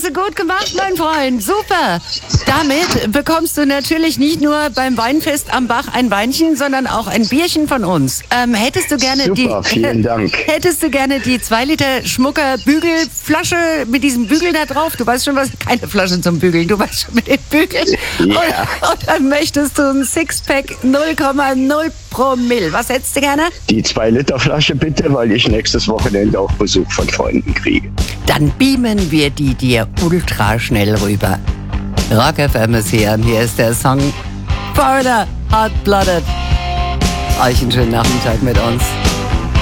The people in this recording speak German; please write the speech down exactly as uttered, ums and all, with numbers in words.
du gut gemacht, mein Freund. Super. Damit bekommst du natürlich nicht nur beim Weinfest am Bach ein Weinchen, sondern auch ein Bierchen von uns. Ähm, hättest du gerne Super, die, vielen Dank. Hättest du gerne die zwei Liter Schmucker Bügelflasche mit diesem Bügel da drauf? Du weißt schon, was, keine Flasche zum Bügeln, du weißt schon mit den Bügeln. Ja. Und, und dann möchtest du ein Sixpack null Komma null Promille. Was hättest du gerne? Die zwei Liter Flasche bitte, weil ich nächstes Wochenende auch Besuch von Freunden kriege. Dann beamen wir die dir ultra schnell rüber. Rock F M ist hier und hier ist der Song Foreigner, Hot Blooded. Euch einen schönen Nachmittag mit uns.